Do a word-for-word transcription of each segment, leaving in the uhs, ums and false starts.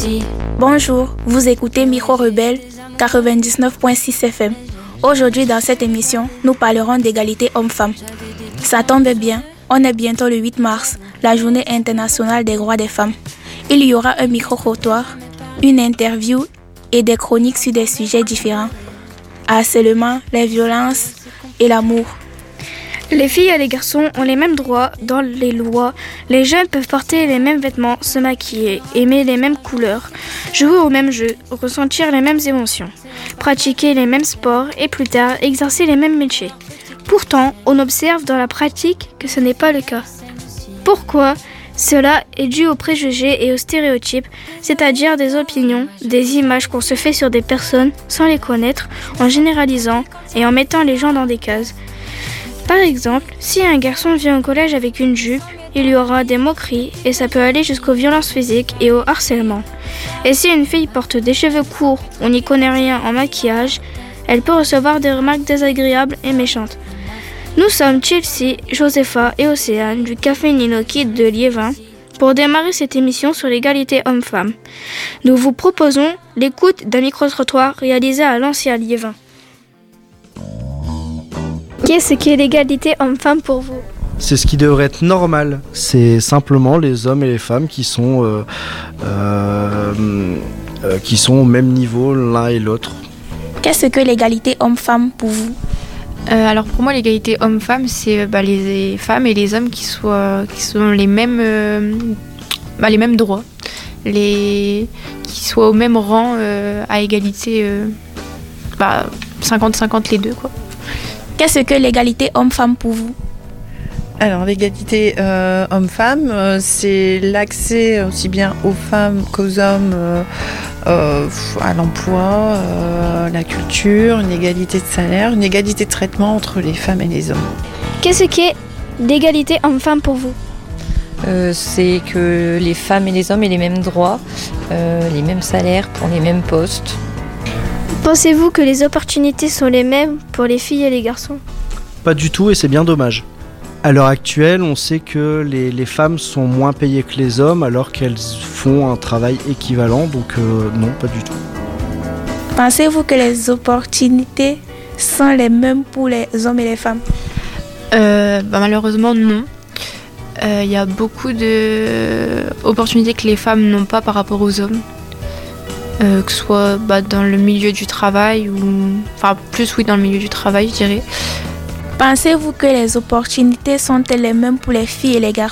Bonjour, vous écoutez Micro Rebelle quatre-vingt-dix-neuf virgule six F M. Aujourd'hui, dans cette émission, nous parlerons d'égalité homme-femme. Ça tombe bien, on est bientôt le huit mars, la journée internationale des droits des femmes. Il y aura un micro-trottoir, une interview et des chroniques sur des sujets différents. Harcèlement, les violences et l'amour. Les filles et les garçons ont les mêmes droits dans les lois. Les jeunes peuvent porter les mêmes vêtements, se maquiller, aimer les mêmes couleurs, jouer aux mêmes jeux, ressentir les mêmes émotions, pratiquer les mêmes sports et plus tard exercer les mêmes métiers. Pourtant, on observe dans la pratique que ce n'est pas le cas. Pourquoi ? Cela est dû aux préjugés et aux stéréotypes, c'est-à-dire des opinions, des images qu'on se fait sur des personnes sans les connaître, en généralisant et en mettant les gens dans des cases. Par exemple, si un garçon vient au collège avec une jupe, il y aura des moqueries et ça peut aller jusqu'aux violences physiques et au harcèlement. Et si une fille porte des cheveux courts ou n'y connaît rien en maquillage, elle peut recevoir des remarques désagréables et méchantes. Nous sommes Chelsea, Josepha et Océane du Café Nino Kid de Liévin pour démarrer cette émission sur l'égalité homme-femme. Nous vous proposons l'écoute d'un micro-trottoir réalisé à l'ancien Liévin. Qu'est-ce qu'est l'égalité homme-femme pour vous ? C'est ce qui devrait être normal. C'est simplement les hommes et les femmes qui sont, euh, euh, euh, qui sont au même niveau l'un et l'autre. Qu'est-ce que l'égalité homme-femme pour vous ? Euh, alors pour moi, l'égalité homme-femme, c'est bah, les femmes et les hommes qui soient, qui sont les mêmes, euh, bah, les mêmes droits, les, qui soient au même rang euh, à égalité, euh, bah, cinquante cinquante les deux, quoi. Qu'est-ce que l'égalité homme-femme pour vous ? Alors l'égalité euh, homme-femme, euh, c'est l'accès aussi bien aux femmes qu'aux hommes euh, euh, à l'emploi, euh, la culture, une égalité de salaire, une égalité de traitement entre les femmes et les hommes. Qu'est-ce qu'est l'égalité homme-femme pour vous ? Euh, c'est que les femmes et les hommes aient les mêmes droits, euh, les mêmes salaires pour les mêmes postes. Pensez-vous que les opportunités sont les mêmes pour les filles et les garçons ? Pas du tout, et c'est bien dommage. À l'heure actuelle, on sait que les, les femmes sont moins payées que les hommes alors qu'elles font un travail équivalent, donc euh, non, pas du tout. Pensez-vous que les opportunités sont les mêmes pour les hommes et les femmes ? euh, bah, Malheureusement, non. Il euh, y a beaucoup d'opportunités que les femmes n'ont pas par rapport aux hommes. Euh, que ce soit bah, dans le milieu du travail ou... Enfin, plus oui, dans le milieu du travail, je dirais. Pensez-vous que les opportunités sont-elles les mêmes pour les filles et les garçons ?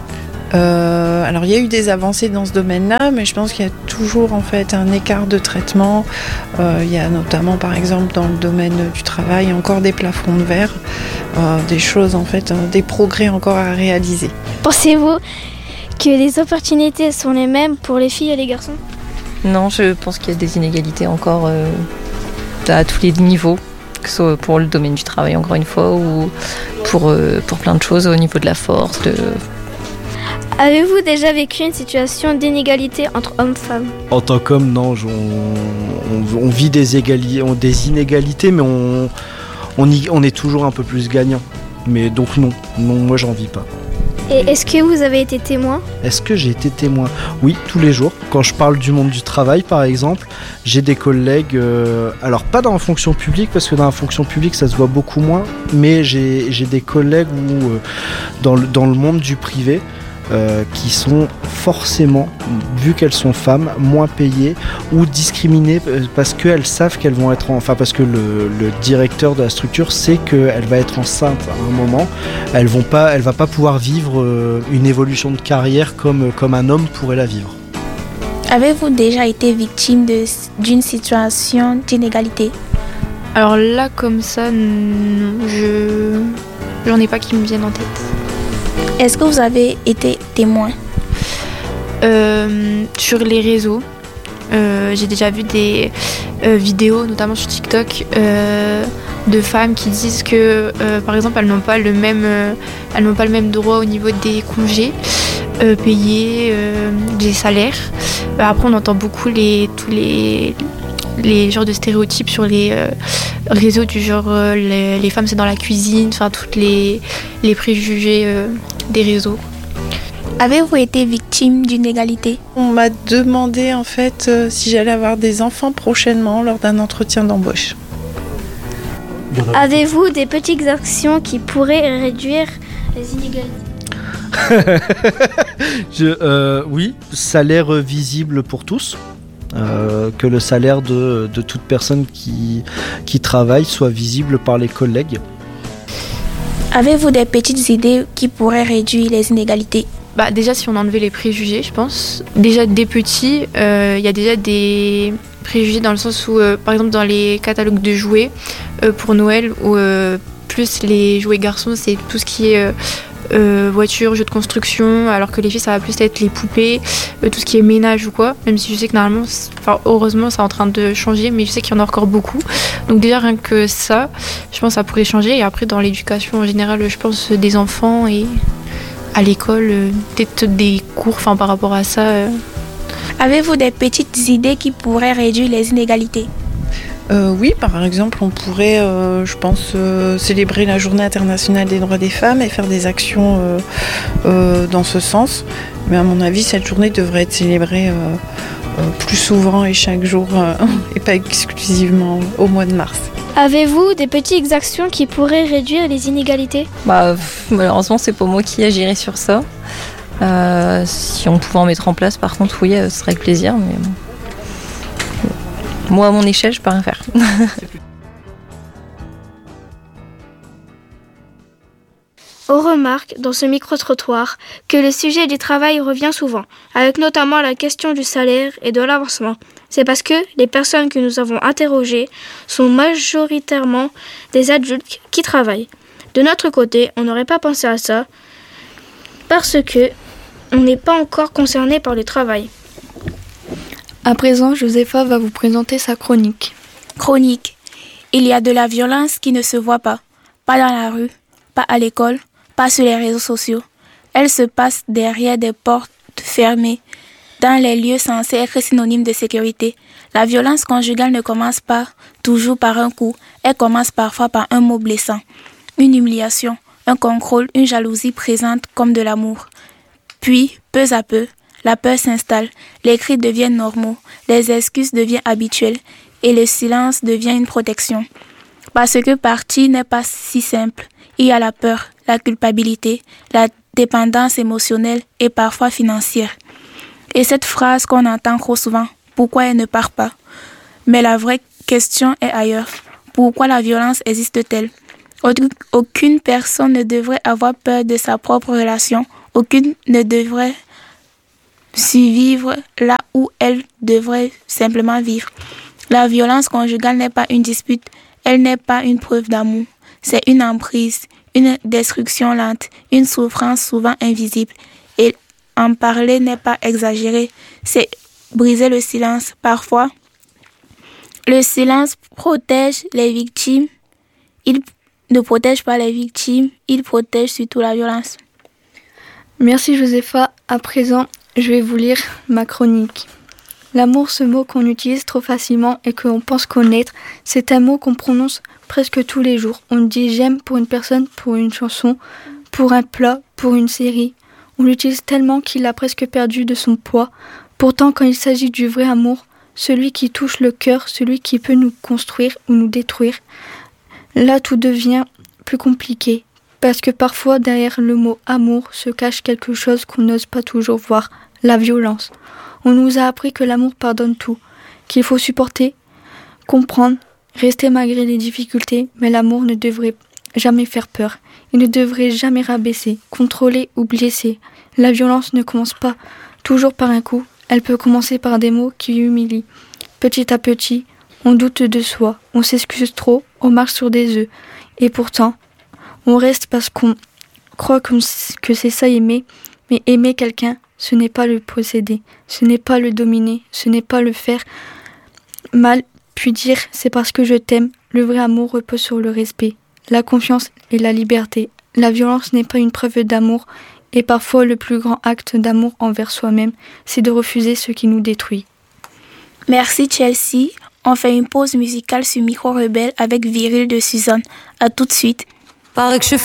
Euh, alors il y a eu des avancées dans ce domaine-là, mais je pense qu'il y a toujours en fait un écart de traitement. Euh, il y a notamment par exemple dans le domaine du travail encore des plafonds de verre, euh, des choses en fait, euh, des progrès encore à réaliser. Pensez-vous que les opportunités sont les mêmes pour les filles et les garçons ? Non, je pense qu'il y a des inégalités encore euh, à tous les niveaux, que ce soit pour le domaine du travail encore une fois, ou pour, euh, pour plein de choses au niveau de la force. De... Avez-vous déjà vécu une situation d'inégalité entre hommes et femmes ? En tant qu'homme, non, on, on, on vit des, égali- des inégalités, mais on, on, y, on est toujours un peu plus gagnant. Mais donc non, non, moi j'en vis pas. Et est-ce que vous avez été témoin ? Est-ce que j'ai été témoin ? Oui, tous les jours. Quand je parle du monde du travail, par exemple, j'ai des collègues, euh, alors pas dans la fonction publique, parce que dans la fonction publique, ça se voit beaucoup moins, mais j'ai, j'ai des collègues où, euh, dans, le, dans le monde du privé, Euh, qui sont forcément, vu qu'elles sont femmes, moins payées ou discriminées parce qu'elles savent qu'elles vont être en, enfin parce que le, le directeur de la structure sait qu'elle va être enceinte à un moment, elle vont pas, elle va pas pouvoir vivre une évolution de carrière comme, comme un homme pourrait la vivre. Avez-vous déjà été victime de, d'une situation d'inégalité ? Alors là, comme ça, non, je j'en ai pas qui me viennent en tête. Est-ce que vous avez été témoin ? euh, Sur les réseaux, euh, j'ai déjà vu des euh, vidéos, notamment sur TikTok, euh, de femmes qui disent que, euh, par exemple, elles n'ont pas le même, euh, elles n'ont pas le même droit au niveau des congés euh, payés, euh, des salaires. Après, on entend beaucoup les tous les les genres de stéréotypes sur les euh, réseaux du genre euh, les, les femmes c'est dans la cuisine, enfin toutes les les préjugés euh, des réseaux. Avez-vous été victime d'inégalité? On m'a demandé en fait euh, si j'allais avoir des enfants prochainement lors d'un entretien d'embauche. Avez-vous des petites actions qui pourraient réduire les inégalités? Je, euh, oui, salaire visible pour tous. Euh, que le salaire de, de toute personne qui, qui travaille soit visible par les collègues. Avez-vous des petites idées qui pourraient réduire les inégalités? Bah, déjà, si on enlevait les préjugés, je pense. Déjà, des petits, il euh, y a déjà des préjugés dans le sens où, euh, par exemple, dans les catalogues de jouets euh, pour Noël, où euh, plus les jouets garçons, c'est tout ce qui est euh, euh, voiture, jeux de construction, alors que les filles, ça va plus être les poupées, euh, tout ce qui est ménage ou quoi. Même si je sais que normalement, enfin, heureusement, c'est en train de changer, mais je sais qu'il y en a encore beaucoup. Donc déjà, rien que ça, je pense que ça pourrait changer. Et après, dans l'éducation en général, je pense des enfants et à l'école, euh, peut-être des cours enfin, par rapport à ça. Euh. Avez-vous des petites idées qui pourraient réduire les inégalités? Euh, oui, par exemple, on pourrait, euh, je pense, euh, célébrer la Journée internationale des droits des femmes et faire des actions euh, euh, dans ce sens. Mais à mon avis, cette journée devrait être célébrée euh, euh, plus souvent et chaque jour, euh, et pas exclusivement au mois de mars. Avez-vous des petites actions qui pourraient réduire les inégalités? Bah, malheureusement, c'est pas moi qui agirai sur ça. Euh, si on pouvait en mettre en place, par contre, oui, ce serait avec plaisir. Mais bon. Moi, à mon échelle, je peux rien faire. On remarque dans ce micro-trottoir que le sujet du travail revient souvent, avec notamment la question du salaire et de l'avancement. C'est parce que les personnes que nous avons interrogées sont majoritairement des adultes qui travaillent. De notre côté, on n'aurait pas pensé à ça parce que on n'est pas encore concerné par le travail. À présent, Josepha va vous présenter sa chronique. Chronique. Il y a de la violence qui ne se voit pas. Pas dans la rue, pas à l'école, pas sur les réseaux sociaux. Elle se passe derrière des portes fermées, dans les lieux censés être synonymes de sécurité. La violence conjugale ne commence pas toujours par un coup, elle commence parfois par un mot blessant, une humiliation, un contrôle, une jalousie présente comme de l'amour. Puis, peu à peu, la peur s'installe, les cris deviennent normaux, les excuses deviennent habituelles et le silence devient une protection. Parce que partir n'est pas si simple. Il y a la peur, la culpabilité, la dépendance émotionnelle et parfois financière. Et cette phrase qu'on entend trop souvent, pourquoi elle ne part pas? Mais la vraie question est ailleurs. Pourquoi la violence existe-t-elle? Aucune personne ne devrait avoir peur de sa propre relation. Aucune ne devrait survivre là où elle devrait simplement vivre. La violence conjugale n'est pas une dispute, elle n'est pas une preuve d'amour. C'est une emprise, une destruction lente, une souffrance souvent invisible. Et en parler n'est pas exagéré, c'est briser le silence. Parfois, le silence protège les victimes. Il ne protège pas les victimes, il protège surtout la violence. Merci Josepha. À présent, je vais vous lire ma chronique. L'amour, ce mot qu'on utilise trop facilement et que l'on pense connaître, c'est un mot qu'on prononce presque tous les jours. On dit j'aime pour une personne, pour une chanson, pour un plat, pour une série. On l'utilise tellement qu'il a presque perdu de son poids. Pourtant, quand il s'agit du vrai amour, celui qui touche le cœur, celui qui peut nous construire ou nous détruire, là tout devient plus compliqué. Parce que parfois, derrière le mot amour se cache quelque chose qu'on n'ose pas toujours voir, la violence. On nous a appris que l'amour pardonne tout, qu'il faut supporter, comprendre, rester malgré les difficultés, mais l'amour ne devrait jamais faire peur. Il ne devrait jamais rabaisser, contrôler ou blesser. La violence ne commence pas toujours par un coup, elle peut commencer par des mots qui humilient. Petit à petit, on doute de soi, on s'excuse trop, on marche sur des œufs. Et pourtant, on reste parce qu'on croit que c'est ça aimer, mais aimer quelqu'un, ce n'est pas le posséder, ce n'est pas le dominer, ce n'est pas le faire mal, puis dire c'est parce que je t'aime. Le vrai amour repose sur le respect, la confiance et la liberté. La violence n'est pas une preuve d'amour, et parfois le plus grand acte d'amour envers soi-même, c'est de refuser ce qui nous détruit. Merci Chelsea. On fait une pause musicale sur Micro Rebelle avec Viril de Suzanne. À tout de suite. Paraît que je